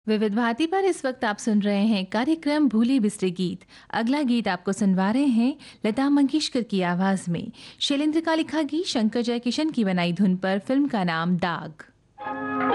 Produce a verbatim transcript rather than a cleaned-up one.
विविध भारती पर इस वक्त आप सुन रहे हैं कार्यक्रम भूले बिसरे गीत। अगला गीत आपको सुनवा रहे हैं लता मंगेशकर की आवाज में। शैलेंद्र का लिखा गीत शंकर जयकिशन की बनाई धुन पर, फिल्म का नाम दाग।